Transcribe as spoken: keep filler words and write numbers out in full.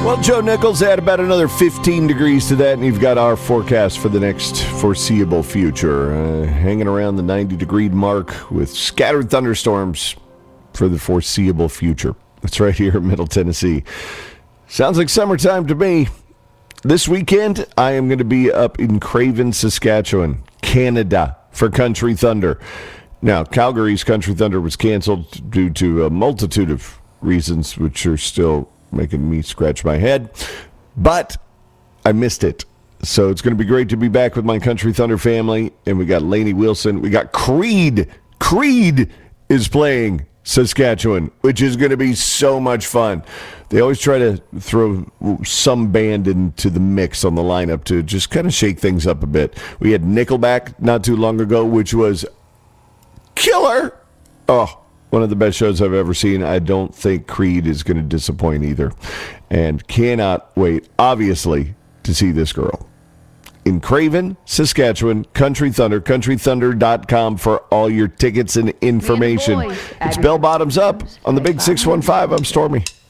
Well, Joe Nichols, add about another fifteen degrees to that, and you've got our forecast for the next foreseeable future. Uh, hanging around the ninety-degree mark with scattered thunderstorms for the foreseeable future. That's right here in Middle Tennessee. Sounds like summertime to me. This weekend, I am going to be up in Craven, Saskatchewan, Canada, for Country Thunder. Now, Calgary's Country Thunder was canceled due to a multitude of reasons, which are still making me scratch my head. But I missed it. So it's going to be great to be back with my Country Thunder family. And we got Lainey Wilson. We got Creed. Creed is playing Saskatchewan, which is going to be so much fun. They always try to throw some band into the mix on the lineup to just kind of shake things up a bit. We had Nickelback not too long ago, which was killer. Oh, one of the best shows I've ever seen. I don't think Creed is going to disappoint either. And cannot wait, obviously, to see this girl. In Craven, Saskatchewan, Country Thunder, country thunder dot com for all your tickets and information. It's Bell Bottoms Up on the Big six one five. I'm Stormy.